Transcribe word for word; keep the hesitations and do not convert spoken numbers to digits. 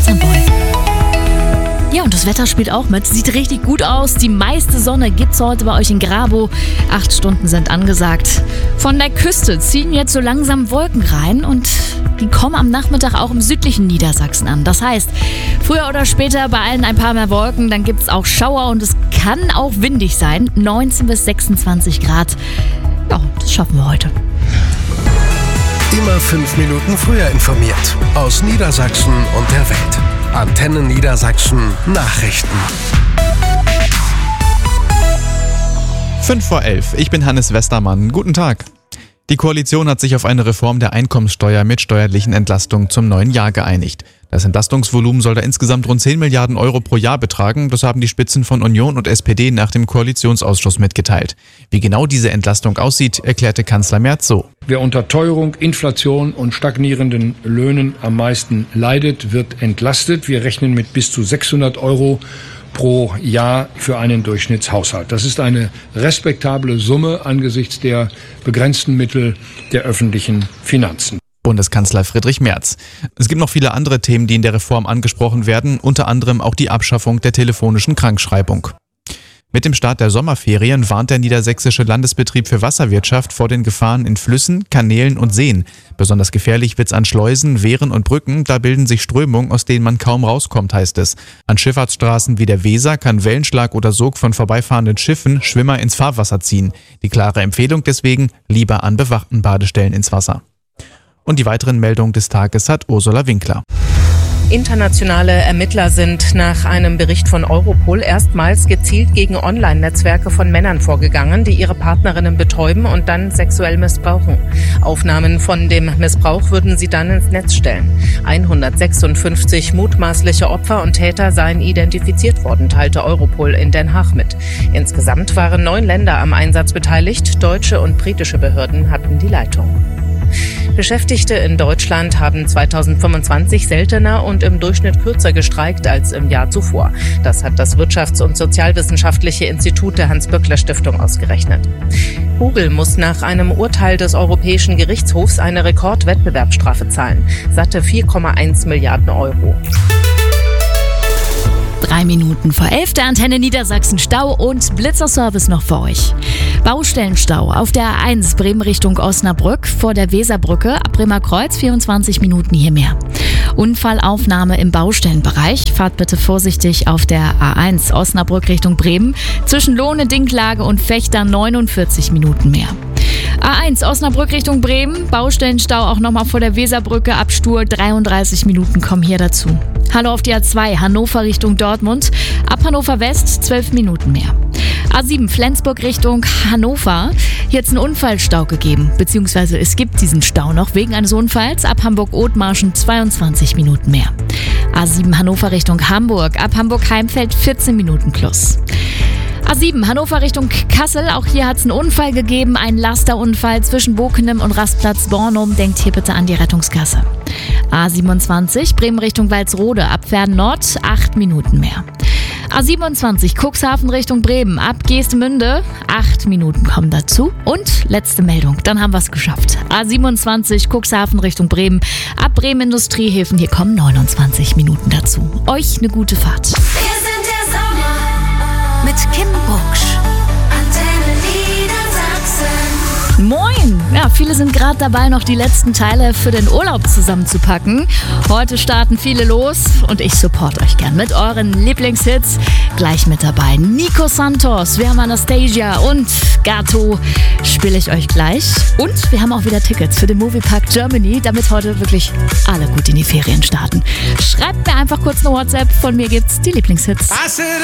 Istanbul. Ja, und das Wetter spielt auch mit. Sieht richtig gut aus. Die meiste Sonne gibt's heute bei euch in Grabow. Acht Stunden sind angesagt. Von der Küste ziehen jetzt so langsam Wolken rein und die kommen am Nachmittag auch im südlichen Niedersachsen an. Das heißt, früher oder später bei allen ein paar mehr Wolken, dann gibt's auch Schauer und es kann auch windig sein. neunzehn bis sechsundzwanzig Grad. Ja, das schaffen wir heute. Immer fünf Minuten früher informiert. Aus Niedersachsen und der Welt. Antenne Niedersachsen Nachrichten. fünf vor elf. Ich bin Hannes Westermann. Guten Tag. Die Koalition hat sich auf eine Reform der Einkommenssteuer mit steuerlichen Entlastungen zum neuen Jahr geeinigt. Das Entlastungsvolumen soll da insgesamt rund zehn Milliarden Euro pro Jahr betragen. Das haben die Spitzen von Union und S P D nach dem Koalitionsausschuss mitgeteilt. Wie genau diese Entlastung aussieht, erklärte Kanzler Merz so. Wer unter Teuerung, Inflation und stagnierenden Löhnen am meisten leidet, wird entlastet. Wir rechnen mit bis zu sechshundert Euro pro Jahr für einen Durchschnittshaushalt. Das ist eine respektable Summe angesichts der begrenzten Mittel der öffentlichen Finanzen. Bundeskanzler Friedrich Merz. Es gibt noch viele andere Themen, die in der Reform angesprochen werden, unter anderem auch die Abschaffung der telefonischen Krankschreibung. Mit dem Start der Sommerferien warnt der Niedersächsische Landesbetrieb für Wasserwirtschaft vor den Gefahren in Flüssen, Kanälen und Seen. Besonders gefährlich wird's an Schleusen, Wehren und Brücken, da bilden sich Strömungen, aus denen man kaum rauskommt, heißt es. An Schifffahrtsstraßen wie der Weser kann Wellenschlag oder Sog von vorbeifahrenden Schiffen Schwimmer ins Fahrwasser ziehen. Die klare Empfehlung deswegen, lieber an bewachten Badestellen ins Wasser. Und die weiteren Meldungen des Tages hat Ursula Winkler. Internationale Ermittler sind nach einem Bericht von Europol erstmals gezielt gegen Online-Netzwerke von Männern vorgegangen, die ihre Partnerinnen betäuben und dann sexuell missbrauchen. Aufnahmen von dem Missbrauch würden sie dann ins Netz stellen. hundertsechsundfünfzig mutmaßliche Opfer und Täter seien identifiziert worden, teilte Europol in Den Haag mit. Insgesamt waren neun Länder am Einsatz beteiligt. Deutsche und britische Behörden hatten die Leitung. Beschäftigte in Deutschland haben zweitausendfünfundzwanzig seltener und im Durchschnitt kürzer gestreikt als im Jahr zuvor. Das hat das Wirtschafts- und Sozialwissenschaftliche Institut der Hans-Böckler-Stiftung ausgerechnet. Google muss nach einem Urteil des Europäischen Gerichtshofs eine Rekordwettbewerbsstrafe zahlen. Satte vier Komma eins Milliarden Euro. Drei Minuten vor elf, der Antenne Niedersachsen Stau und Blitzerservice noch für euch. Baustellenstau auf der A eins Bremen Richtung Osnabrück vor der Weserbrücke ab Bremer Kreuz, vierundzwanzig Minuten hier mehr. Unfallaufnahme im Baustellenbereich. Fahrt bitte vorsichtig auf der A eins Osnabrück Richtung Bremen. Zwischen Lohne, Dinklage und Fechter neunundvierzig Minuten mehr. A eins Osnabrück Richtung Bremen, Baustellenstau auch nochmal vor der Weserbrücke ab Stur, dreiunddreißig Minuten kommen hier dazu. Hallo auf die A zwei, Hannover Richtung Dortmund, ab Hannover West zwölf Minuten mehr. A sieben Flensburg Richtung Hannover, hier hat es einen Unfallstau gegeben, beziehungsweise es gibt diesen Stau noch wegen eines Unfalls, ab Hamburg-Othmarschen zweiundzwanzig Minuten mehr. A sieben Hannover Richtung Hamburg, ab Hamburg-Heimfeld vierzehn Minuten plus. A sieben Hannover Richtung Kassel, auch hier hat es einen Unfall gegeben, einen Lasterunfall zwischen Bokenem und Rastplatz Bornum, denkt hier bitte an die Rettungskasse. A siebenundzwanzig Bremen Richtung Walsrode, ab Verden Nord acht Minuten mehr. A siebenundzwanzig Cuxhaven Richtung Bremen, ab Geestemünde acht Minuten kommen dazu. Und letzte Meldung, dann haben wir es geschafft. A siebenundzwanzig Cuxhaven Richtung Bremen, ab Bremen Industriehäfen, hier kommen neunundzwanzig Minuten dazu. Euch eine gute Fahrt. Wir sind der Sommer mit Kim Bucksch. Antenne Niedersachsen. Moin! Ja, viele sind gerade dabei, noch die letzten Teile für den Urlaub zusammenzupacken. Heute starten viele los und ich support euch gern mit euren Lieblingshits. Gleich mit dabei Nico Santos, wir haben Anastasia und Gato spiele ich euch gleich. Und wir haben auch wieder Tickets für den Moviepark Germany, damit heute wirklich alle gut in die Ferien starten. Schreibt mir einfach kurz eine WhatsApp, von mir gibt's die Lieblingshits.